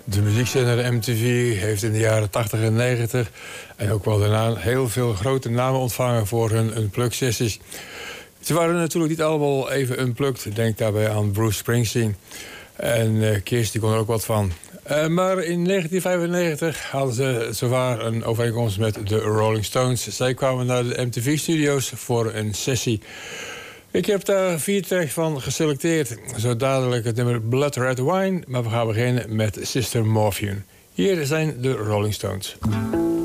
De muziekzender MTV heeft in de jaren 80 en 90... en ook wel daarna heel veel grote namen ontvangen voor hun unplugged-sessies. Ze waren natuurlijk niet allemaal even unplugged. Denk daarbij aan Bruce Springsteen. En Kiss, die kon er ook wat van. Maar in 1995 hadden ze zowaar een overeenkomst met de Rolling Stones. Zij kwamen naar de MTV-studio's voor een sessie. Ik heb daar 4 tracks van geselecteerd. Zo dadelijk het nummer Blood Red Wine. Maar we gaan beginnen met Sister Morphine. Hier zijn de Rolling Stones.